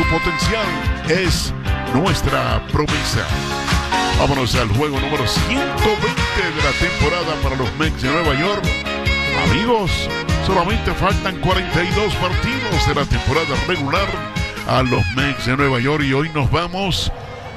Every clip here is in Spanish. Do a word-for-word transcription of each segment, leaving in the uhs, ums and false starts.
potencial es nuestra promesa. Vámonos al juego número ciento veinte de la temporada para los Mets de Nueva York. Amigos, solamente faltan cuarenta y dos partidos de la temporada regular a los Mets de Nueva York y hoy nos vamos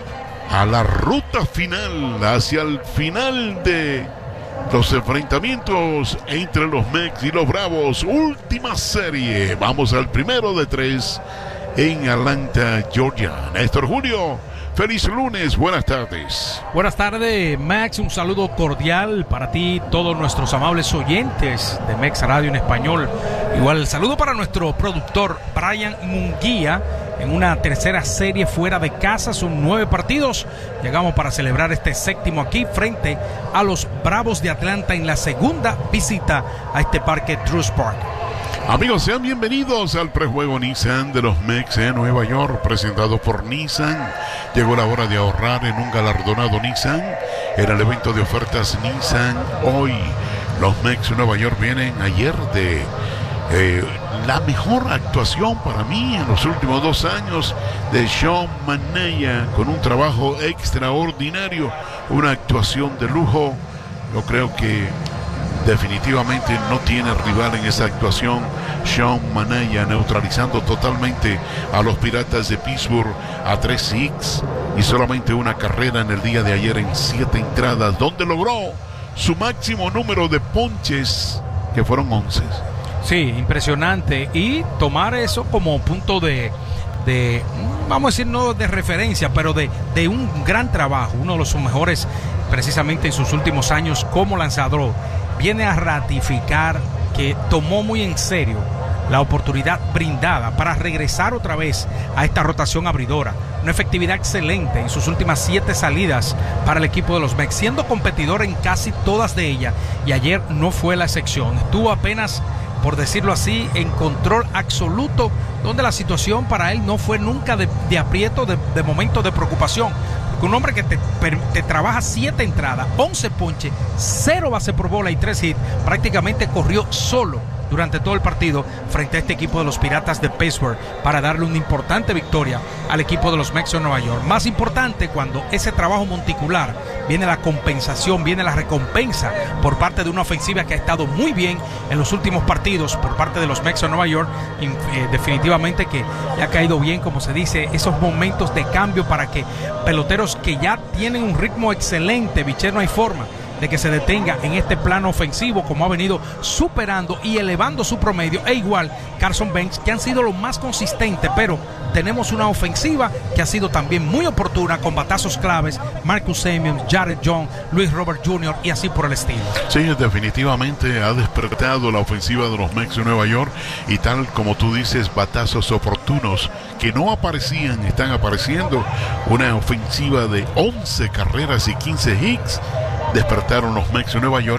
a la ruta final, hacia el final de los enfrentamientos entre los Mets y los Bravos. Última serie. Vamos al primero de tres en Atlanta, Georgia. Néstor Julio, feliz lunes, buenas tardes. Buenas tardes, Max, un saludo cordial para ti, todos nuestros amables oyentes de Mex Radio en español. Igual el saludo para nuestro productor Brian Munguía en una tercera serie fuera de casa, son nueve partidos. Llegamos para celebrar este séptimo aquí frente a los Bravos de Atlanta en la segunda visita a este parque Truist Park. Amigos, sean bienvenidos al prejuego Nissan de los Mets de Nueva York, presentado por Nissan. Llegó la hora de ahorrar en un galardonado Nissan en el evento de ofertas Nissan. Hoy los Mets de Nueva York vienen ayer de eh, la mejor actuación para mí en los últimos dos años de Sean Manaea, con un trabajo extraordinario, una actuación de lujo. Yo creo que definitivamente no tiene rival en esa actuación. Sean Manaea neutralizando totalmente a los Piratas de Pittsburgh a tres hits y solamente una carrera en el día de ayer en siete entradas, donde logró su máximo número de ponches, que fueron once. Sí, impresionante. Y tomar eso como punto de, de vamos a decir, no de referencia, pero de, de un gran trabajo, uno de los mejores precisamente en sus últimos años como lanzador. Viene a ratificar que tomó muy en serio la oportunidad brindada para regresar otra vez a esta rotación abridora. Una efectividad excelente en sus últimas siete salidas para el equipo de los Mets, siendo competidor en casi todas de ellas, y ayer no fue la excepción. Estuvo apenas, por decirlo así, en control absoluto, donde la situación para él no fue nunca de, de aprieto, de, de momento de preocupación. Un hombre que te, te trabaja siete entradas, once ponches, cero base por bola y tres hits, prácticamente corrió solo durante todo el partido frente a este equipo de los Piratas de Pittsburgh para darle una importante victoria al equipo de los Mets de Nueva York. Más importante, cuando ese trabajo monticular, viene la compensación, viene la recompensa por parte de una ofensiva que ha estado muy bien en los últimos partidos por parte de los Mets de Nueva York. Y, eh, definitivamente que le ha caído bien, como se dice, esos momentos de cambio para que peloteros que ya tienen un ritmo excelente, Bichette, no hay forma de que se detenga en este plano ofensivo, como ha venido superando y elevando su promedio, e igual Carson Banks, que han sido los más consistentes, pero tenemos una ofensiva que ha sido también muy oportuna, con batazos claves, Marcus Semien, Jared Jones, Luis Robert junior y así por el estilo. Sí, definitivamente ha despertado la ofensiva de los Mets de Nueva York, y tal como tú dices, batazos oportunos que no aparecían, están apareciendo. Una ofensiva de once carreras y quince hits. Despertaron los Mets de Nueva York.